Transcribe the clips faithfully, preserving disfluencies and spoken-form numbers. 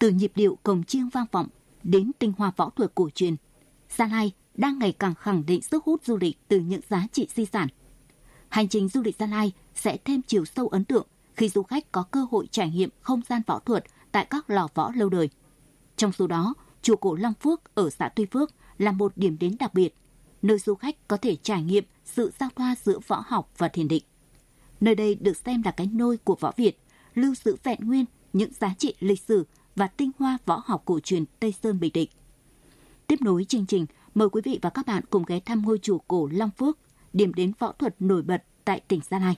Từ nhịp điệu cồng chiêng vang vọng đến tinh hoa võ thuật cổ truyền, Gia Lai đang ngày càng khẳng định sức hút du lịch từ những giá trị di sản. Hành trình du lịch Gia Lai sẽ thêm chiều sâu ấn tượng khi du khách có cơ hội trải nghiệm không gian võ thuật tại các lò võ lâu đời. Trong số đó, chùa cổ Long Phước ở xã Tuy Phước là một điểm đến đặc biệt, nơi du khách có thể trải nghiệm sự giao thoa giữa võ học và thiền định. Nơi đây được xem là cái nôi của võ Việt, lưu giữ vẹn nguyên những giá trị lịch sử và tinh hoa võ học cổ truyền Tây Sơn Bình Định. Tiếp nối chương trình, mời quý vị và các bạn cùng ghé thăm ngôi chùa cổ Long Phước, điểm đến võ thuật nổi bật tại tỉnh Gia Lai.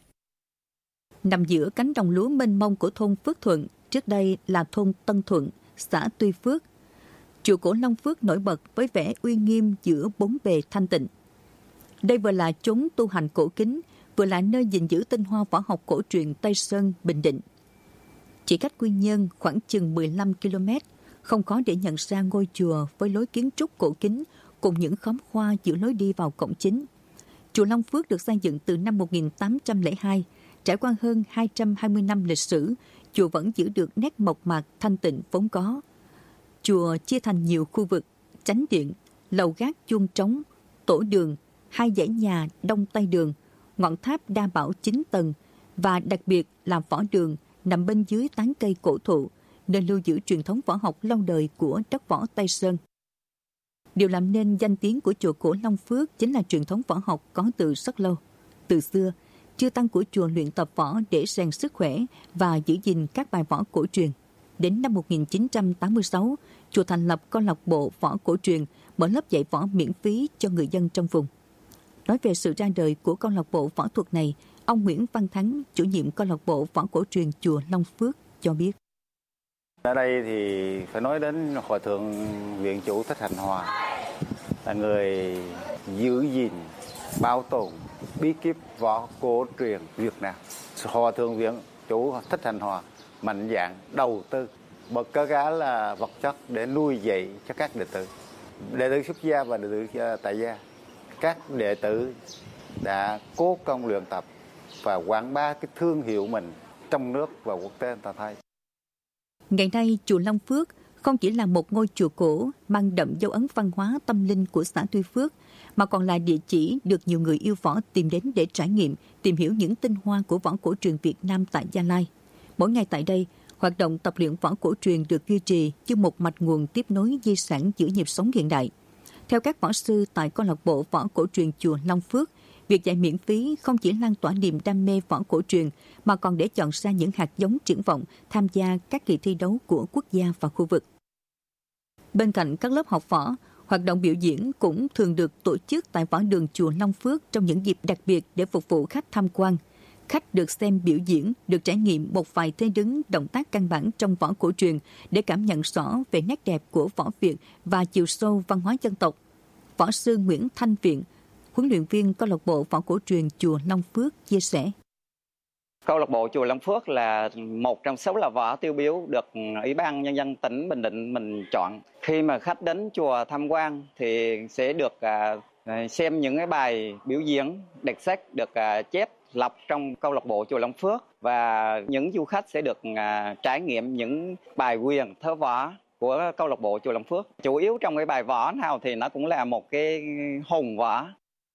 Nằm giữa cánh đồng lúa mênh mông của thôn Phước Thuận, trước đây là thôn Tân Thuận, xã Tuy Phước, chùa cổ Long Phước nổi bật với vẻ uy nghiêm giữa bốn bề thanh tịnh. Đây vừa là chốn tu hành cổ kính, vừa là nơi gìn giữ tinh hoa võ học cổ truyền Tây Sơn, Bình Định. Chỉ cách Quy Nhơn khoảng chừng mười lăm ki lô mét, không khó để nhận ra ngôi chùa với lối kiến trúc cổ kính cùng những khóm hoa giữa lối đi vào cổng chính. Chùa Long Phước được xây dựng từ năm một nghìn tám trăm lẻ hai, trải qua hơn hai trăm hai mươi năm lịch sử, chùa vẫn giữ được nét mộc mạc thanh tịnh vốn có. Chùa chia thành nhiều khu vực: chánh điện, lầu gác chuông trống, tổ đường, hai dãy nhà đông tây đường, ngọn tháp đa bảo chín tầng và đặc biệt là võ đường nằm bên dưới tán cây cổ thụ, nơi lưu giữ truyền thống võ học lâu đời của đất võ Tây Sơn. Điều làm nên danh tiếng của chùa cổ Long Phước chính là truyền thống võ học có từ rất lâu. Từ xưa, chư tăng của chùa luyện tập võ để rèn sức khỏe và giữ gìn các bài võ cổ truyền. Đến năm một nghìn chín trăm tám mươi sáu, chùa thành lập câu lạc bộ võ cổ truyền, mở lớp dạy võ miễn phí cho người dân trong vùng. Nói về sự ra đời của câu lạc bộ võ thuật này, ông Nguyễn Văn Thắng, chủ nhiệm câu lạc bộ võ cổ truyền chùa Long Phước cho biết. Ở đây thì phải nói đến Hòa thượng viện chủ Thích Hành Hòa, là người giữ gìn, bảo tồn bí kíp võ cổ truyền Việt Nam. Hòa thượng viện chủ Thích Hành Hòa mạnh dạn đầu tư bậc cơ cá là vật chất để nuôi dạy cho các đệ tử, đệ tử xuất gia và đệ tử tại gia. Các đệ tử đã cố công luyện tập và quảng bá cái thương hiệu mình trong nước và quốc tế ta thấy. Ngày nay, chùa Long Phước không chỉ là một ngôi chùa cổ mang đậm dấu ấn văn hóa tâm linh của xã Tuy Phước, mà còn là địa chỉ được nhiều người yêu võ tìm đến để trải nghiệm, tìm hiểu những tinh hoa của võ cổ truyền Việt Nam tại Gia Lai. Mỗi ngày tại đây, hoạt động tập luyện võ cổ truyền được duy trì như một mạch nguồn tiếp nối di sản giữa nhịp sống hiện đại. Theo các võ sư tại câu lạc bộ võ cổ truyền chùa Long Phước, việc dạy miễn phí không chỉ lan tỏa niềm đam mê võ cổ truyền mà còn để chọn ra những hạt giống triển vọng tham gia các kỳ thi đấu của quốc gia và khu vực. Bên cạnh các lớp học võ, hoạt động biểu diễn cũng thường được tổ chức tại võ đường chùa Long Phước trong những dịp đặc biệt để phục vụ khách tham quan. Khách được xem biểu diễn, được trải nghiệm một vài thế đứng, động tác căn bản trong võ cổ truyền để cảm nhận rõ về nét đẹp của võ Việt và chiều sâu văn hóa dân tộc. Võ sư Nguyễn Thanh Viện, huấn luyện viên câu lạc bộ võ cổ truyền chùa Long Phước chia sẻ. Câu lạc bộ chùa Long Phước là một trong sáu lò võ tiêu biểu được Ủy ban Nhân dân tỉnh Bình Định mình chọn. Khi mà khách đến chùa tham quan thì sẽ được xem những cái bài biểu diễn đặc sắc được chép lọc trong câu lạc bộ chùa Long Phước, và những du khách sẽ được trải nghiệm những bài quyền thơ võ của câu lạc bộ chùa Long Phước. Chủ yếu trong cái bài võ nào thì nó cũng là một cái hùng võ.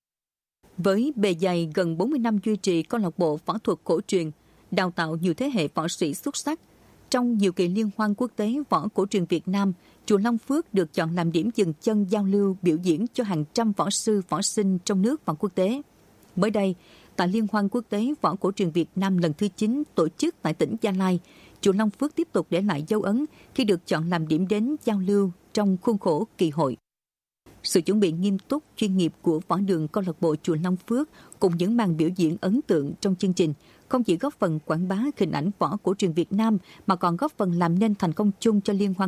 Với bề dày gần bốn mươi năm duy trì câu lạc bộ võ thuật cổ truyền, đào tạo nhiều thế hệ võ sĩ xuất sắc, trong nhiều kỳ liên hoan quốc tế võ cổ truyền Việt Nam, chùa Long Phước được chọn làm điểm dừng chân giao lưu biểu diễn cho hàng trăm võ sư võ sinh trong nước và quốc tế. Mới đây, tại Liên hoan quốc tế võ cổ truyền Việt Nam lần thứ chín tổ chức tại tỉnh Gia Lai, chùa Long Phước tiếp tục để lại dấu ấn khi được chọn làm điểm đến giao lưu trong khuôn khổ kỳ hội. Sự chuẩn bị nghiêm túc, chuyên nghiệp của võ đường câu lạc bộ chùa Long Phước cùng những màn biểu diễn ấn tượng trong chương trình không chỉ góp phần quảng bá hình ảnh võ cổ truyền Việt Nam mà còn góp phần làm nên thành công chung cho liên hoan